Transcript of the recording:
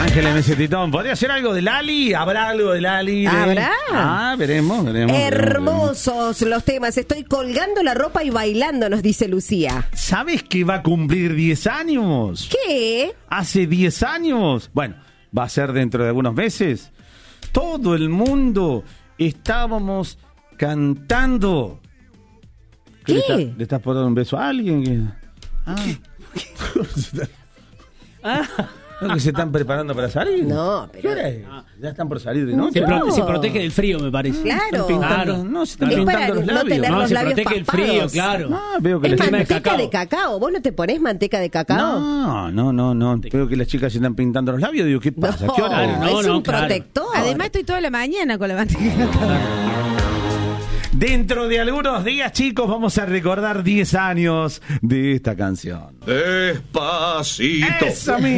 Ángeles Mesetitón, ¿podría ser algo de Lali? ¿Habrá algo de Lali? ¿Habrá? Veremos. Hermosos los temas. Estoy colgando la ropa y bailando, nos dice Lucía. ¿Sabes que va a cumplir 10 años? ¿Qué? Hace 10 años. Bueno, va a ser dentro de algunos meses. Todo el mundo estábamos cantando. ¿Qué? ¿Le estás por dar un beso a alguien? ¿No que se están preparando para salir? No, pero... ¿Qué hora es? Ya están por salir de noche. Se protege del frío, me parece. Claro. No, se están Es para pintando los no labios. tener No, los se labios protege el papados. frío, claro. Veo que Es las manteca cacao. de cacao. ¿Vos no te ponés manteca de cacao? No. Veo que las chicas se están pintando los labios. Digo, ¿qué pasa? ¿Qué hora es? No, es un claro. protector. Además estoy toda la mañana con la manteca de cacao. Dentro de algunos días, chicos, vamos a recordar 10 años de esta canción. Despacito. ¡Esa,